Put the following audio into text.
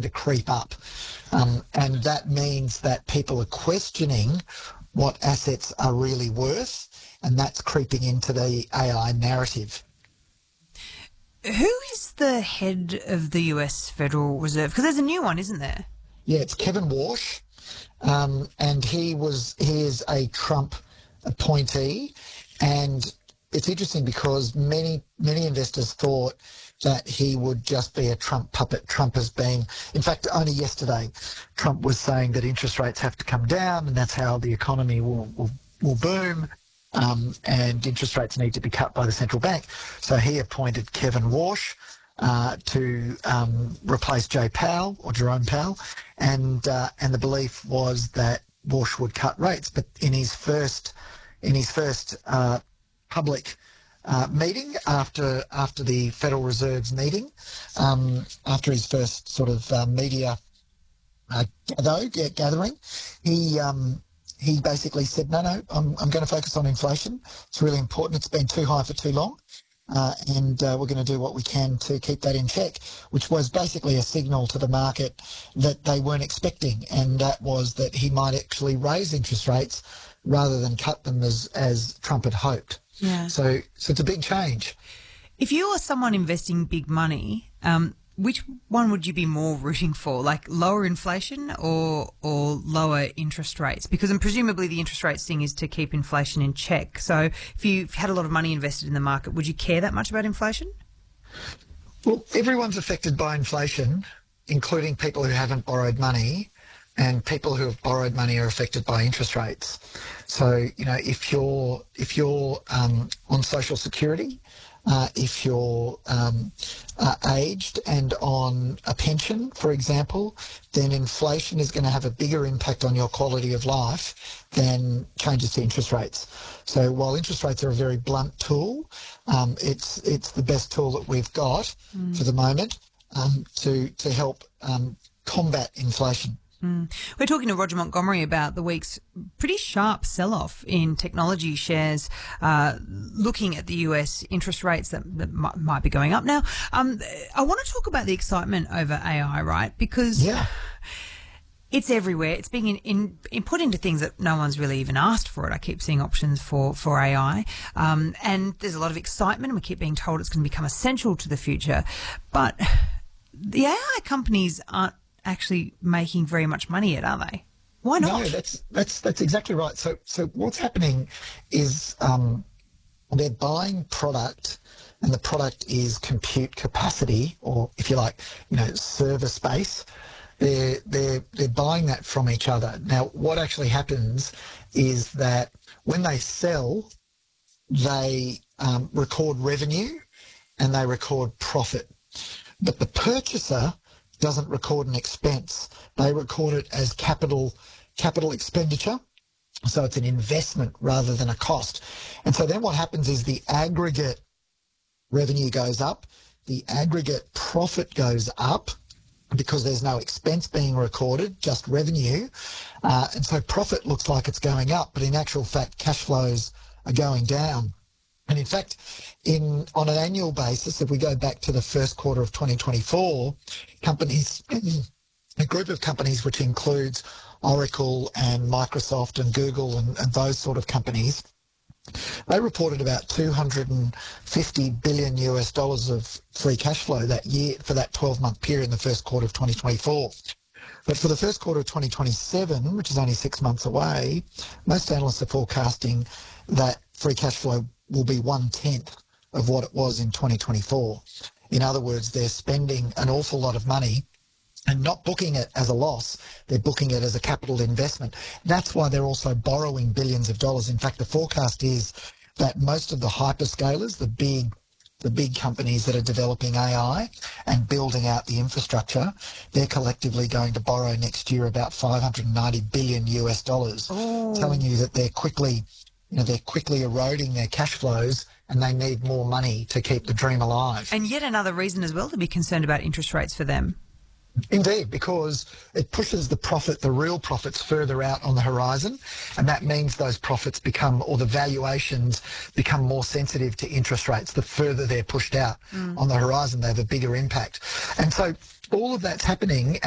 to creep up. And that means that people are questioning what assets are really worth, and that's creeping into the AI narrative. Who is the head of the US Federal Reserve? Because there's a new one, isn't there? Yeah, it's Kevin Warsh, and he is a Trump appointee, and it's interesting because many investors thought that he would just be a Trump puppet. Trump has been, in fact, only yesterday, Trump was saying that interest rates have to come down, and that's how the economy will boom. And interest rates need to be cut by the central bank. So he appointed Kevin Warsh to replace Jerome Powell, and the belief was that Warsh would cut rates. But in his first public meeting after the Federal Reserve's meeting, after his first sort of media gathering, he basically said, no, I'm going to focus on inflation. It's really important. It's been too high for too long. And we're going to do what we can to keep that in check, which was basically a signal to the market that they weren't expecting. And that was that he might actually raise interest rates rather than cut them as Trump had hoped. Yeah. So it's a big change. If you are someone investing big money, which one would you be more rooting for, like lower inflation or lower interest rates? Because presumably the interest rates thing is to keep inflation in check. So if you've had a lot of money invested in the market, would you care that much about inflation? Well, everyone's affected by inflation, including people who haven't borrowed money, and people who have borrowed money are affected by interest rates. So, if you're on Social Security, if you're aged and on a pension, for example, then inflation is going to have a bigger impact on your quality of life than changes to interest rates. So while interest rates are a very blunt tool, it's the best tool that we've got for the moment to help combat inflation. We're talking to Roger Montgomery about the week's pretty sharp sell-off in technology shares, looking at the US interest rates that might be going up now. I want to talk about the excitement over AI, right? Because it's everywhere. It's being put into things that no one's really even asked for it. I keep seeing options for AI. And there's a lot of excitement, and we keep being told it's going to become essential to the future. But the AI companies aren't actually making very much money yet, are they? Why not? No, that's exactly right. So what's happening is they're buying product, and the product is compute capacity, or if you like, server space. They're buying that from each other. Now, what actually happens is that when they sell, they record revenue and they record profit, but the purchaser doesn't record an expense. They record it as capital expenditure. So it's an investment rather than a cost. And so then what happens is the aggregate revenue goes up, the aggregate profit goes up because there's no expense being recorded, just revenue. And so profit looks like it's going up, but in actual fact, cash flows are going down. And in fact, on an annual basis, if we go back to the first quarter of 2024, a group of companies which includes Oracle and Microsoft and Google and those sort of companies, they reported about $250 billion of free cash flow that year for that 12-month period in the first quarter of 2024. But for the first quarter of 2027, which is only 6 months away, most analysts are forecasting that free cash flow will be 1/10 of what it was in 2024. In other words, they're spending an awful lot of money and not booking it as a loss, they're booking it as a capital investment. That's why they're also borrowing billions of dollars. In fact, the forecast is that most of the hyperscalers, the big companies that are developing AI and building out the infrastructure, they're collectively going to borrow next year about $590 billion, telling you that they're quickly eroding their cash flows and they need more money to keep the dream alive. And yet another reason as well to be concerned about interest rates for them. Indeed, because it pushes the real profits further out on the horizon, and that means those profits the valuations become more sensitive to interest rates. The further they're pushed out on the horizon, they have a bigger impact. And so all of that's happening.